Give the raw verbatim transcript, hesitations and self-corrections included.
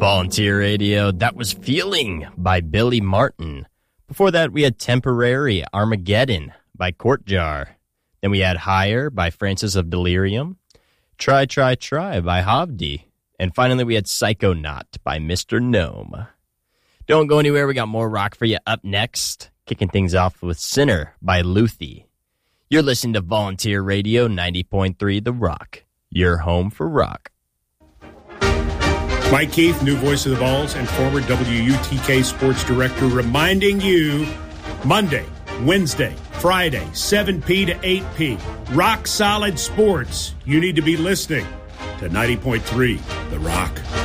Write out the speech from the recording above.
Volunteer Radio, that was Feeling by Billy Martin. Before that, we had Temporary Armageddon by Courtjar. Then we had Higher by Francis of Delirium. Try, Try, Try by Havdi. And finally, we had Psychonaut by Mister Gnome. Don't go anywhere, we got more rock for you up next. Kicking things off with Sinner by Luthi. You're listening to Volunteer Radio ninety point three The Rock. Your home for rock. Mike Keith, new voice of the Vols and former W U T K sports director, reminding you Monday, Wednesday, Friday, seven p to eight p. Rock Solid Sports. You need to be listening to ninety point three The Rock.